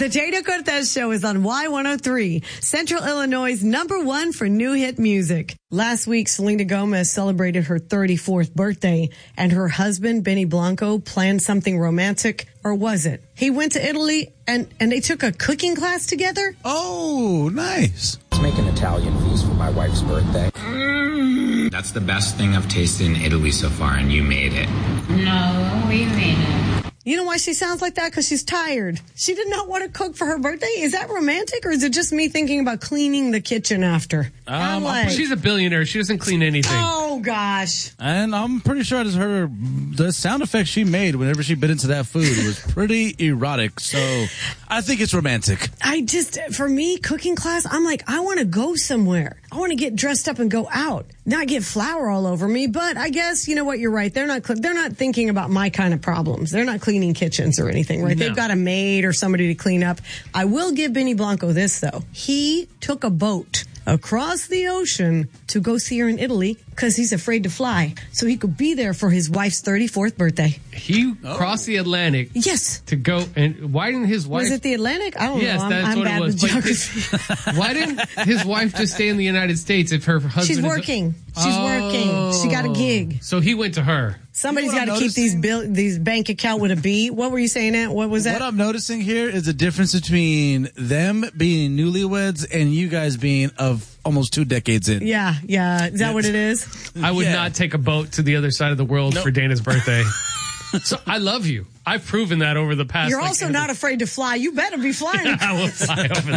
The Jada Cortez Show is on Y103, Central Illinois' #1 for new hit music. Last week, Selena Gomez celebrated her 34th birthday, and her husband, Benny Blanco, planned something romantic, or was it? He went to Italy, and they took a cooking class together? Oh, nice. Let's make an Italian feast for my wife's birthday. That's the best thing I've tasted in Italy so far, and you made it. No, we made it. You know why she sounds like that? Because she's tired. She did not want to cook for her birthday? Is that romantic, or is it just me thinking about cleaning the kitchen after? She's a billionaire. She doesn't clean anything. Oh, gosh. And I'm pretty sure the sound effects she made whenever she bit into that food was pretty erotic. So I think it's romantic. For me, cooking class, I'm like, I want to go somewhere. I want to get dressed up and go out. Not get flour all over me, but I guess, you know what, you're right. They're not thinking about my kind of problems. They're not cleaning kitchens or anything, right? No. They've got a maid or somebody to clean up. I will give Benny Blanco this, though. He took a boat across the ocean to go see her in Italy because he's afraid to fly, so he could be there for his wife's 34th birthday. He crossed the Atlantic. Yes. To go, and why didn't his wife... Was it the Atlantic? I don't know. Yes, that's I'm what bad it was. with geography. Why didn't his wife just stay in the United States if her husband She's working. She's working. She got a gig. So he went to her. Somebody's got to keep these bank account with a B. What were you saying, Aunt? What was that? What I'm noticing here is the difference between them being newlyweds and you guys being of almost 2 decades in. Yeah. Is that what it is? I would not take a boat to the other side of the world for Dana's birthday. So I love you. I've proven that over the past. You're also not afraid to fly. You better be flying. I will fly over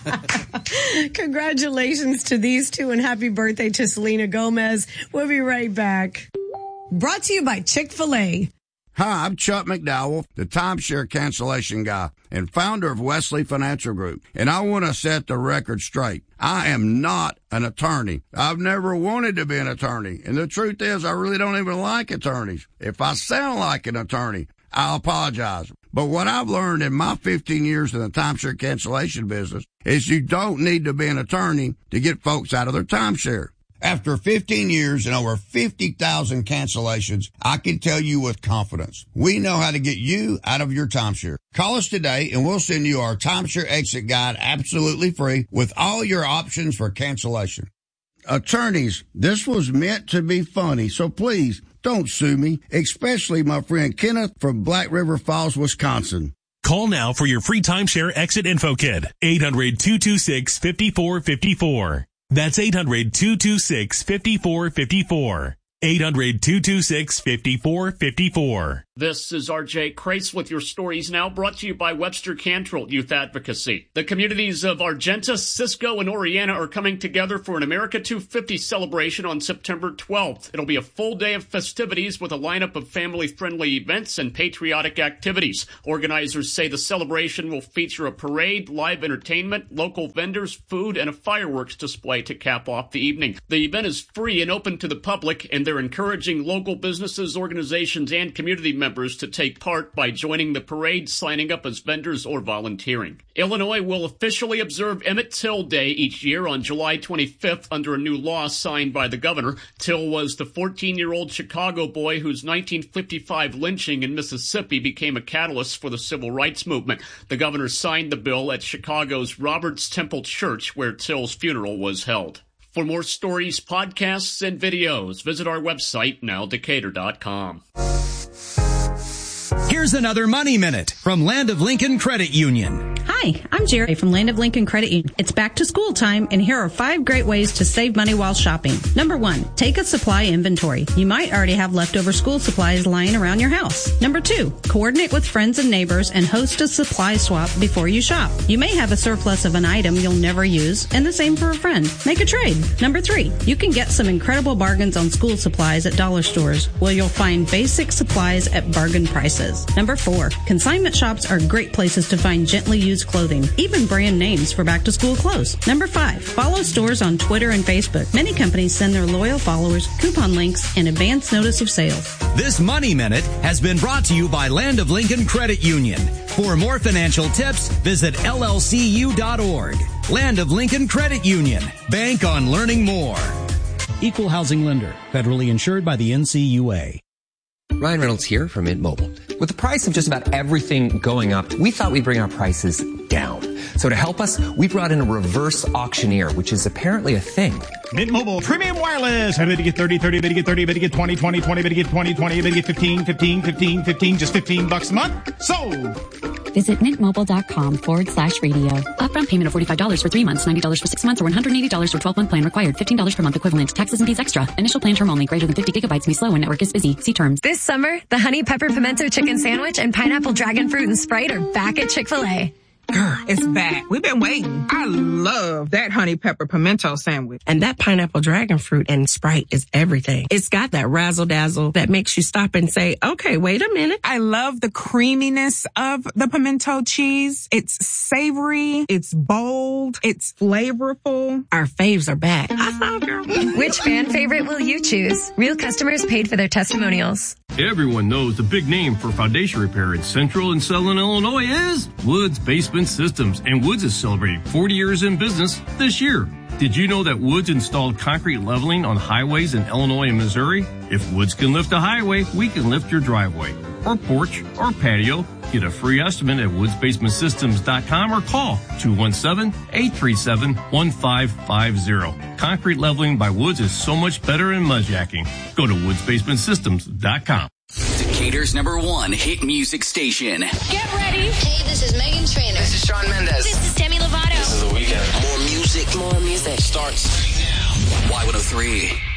there. Congratulations to these two and happy birthday to Selena Gomez. We'll be right back. Brought to you by Chick-fil-A. Hi, I'm Chuck McDowell, the timeshare cancellation guy and founder of Wesley Financial Group. And I want to set the record straight. I am not an attorney. I've never wanted to be an attorney. And the truth is, I really don't even like attorneys. If I sound like an attorney, I'll apologize. But what I've learned in my 15 years in the timeshare cancellation business is you don't need to be an attorney to get folks out of their timeshare. After 15 years and over 50,000 cancellations, I can tell you with confidence, we know how to get you out of your timeshare. Call us today and we'll send you our timeshare exit guide absolutely free with all your options for cancellation. Attorneys, this was meant to be funny, so please don't sue me, especially my friend Kenneth from Black River Falls, Wisconsin. Call now for your free timeshare exit info kit. 800-226-5454. That's 800-226-5454. 800-226-5454. This is RJ Crace with your stories now, brought to you by Webster Cantrell Youth Advocacy. The communities of Argenta, Cisco, and Oriana are coming together for an America 250 celebration on September 12th. It'll be a full day of festivities with a lineup of family-friendly events and patriotic activities. Organizers say the celebration will feature a parade, live entertainment, local vendors, food, and a fireworks display to cap off the evening. The event is free and open to the public, and they're encouraging local businesses, organizations, and community members to take part by joining the parade, signing up as vendors, or volunteering. Illinois will officially observe Emmett Till Day each year on July 25th under a new law signed by the governor. Till was the 14-year-old Chicago boy whose 1955 lynching in Mississippi became a catalyst for the civil rights movement. The governor signed the bill at Chicago's Roberts Temple Church, where Till's funeral was held. For more stories, podcasts, and videos, visit our website, nowdecatur.com. Here's another Money Minute from Land of Lincoln Credit Union. Hi, I'm Jerry from Land of Lincoln Credit Union. It's back to school time, and here are 5 great ways to save money while shopping. Number 1, take a supply inventory. You might already have leftover school supplies lying around your house. Number 2, coordinate with friends and neighbors and host a supply swap before you shop. You may have a surplus of an item you'll never use, and the same for a friend. Make a trade. Number 3, you can get some incredible bargains on school supplies at dollar stores, where you'll find basic supplies at bargain prices. Number 4, consignment shops are great places to find gently used clothing, even brand names for back-to-school clothes. Number 5, follow stores on Twitter and Facebook. Many companies send their loyal followers coupon links and advance notice of sales. This Money Minute has been brought to you by Land of Lincoln Credit Union. For more financial tips, visit llcu.org. Land of Lincoln Credit Union. Bank on learning more. Equal housing lender. Federally insured by the NCUA. Ryan Reynolds here from Mint Mobile. With the price of just about everything going up, we thought we'd bring our prices down. So to help us, we brought in a reverse auctioneer, which is apparently a thing. Mint Mobile Premium Wireless. How did you get 30, 30, better get 30, better get 20, 20, 20, better get 20, 20, better get 15, 15, 15, 15, just $15 a month? Sold! Visit mintmobile.com/radio. Upfront payment of $45 for 3 months, $90 for 6 months, or $180 for 12-month plan required. $15 per month equivalent. Taxes and fees extra. Initial plan term only. Greater than 50 gigabytes may slow when network is busy. See terms. This summer, the Honey Pepper Pimento Chicken Sandwich and Pineapple Dragon Fruit and Sprite are back at Chick-fil-A. Girl, it's back. We've been waiting. I love that honey pepper pimento sandwich. And that pineapple dragon fruit and Sprite is everything. It's got that razzle dazzle that makes you stop and say, okay, wait a minute. I love the creaminess of the pimento cheese. It's savory. It's bold. It's flavorful. Our faves are back. I saw, girl. Which fan favorite will you choose? Real customers paid for their testimonials. Everyone knows the big name for foundation repair in Central and Southern Illinois is Woods Basement Systems, and Woods is celebrating 40 years in business this year. Did you know that Woods installed concrete leveling on highways in Illinois and Missouri? If Woods can lift a highway, we can lift your driveway or porch or patio. Get a free estimate at woodsbasementsystems.com or call 217-837-1550. Concrete leveling by Woods is so much better than mudjacking. Go to woodsbasementsystems.com. Decatur's #1 hit music station. Get ready. Hey, this is Megan Trainor. This is Shawn Mendes. This is Demi Lovato. This is The Weeknd. More music. Starts right now. Y103.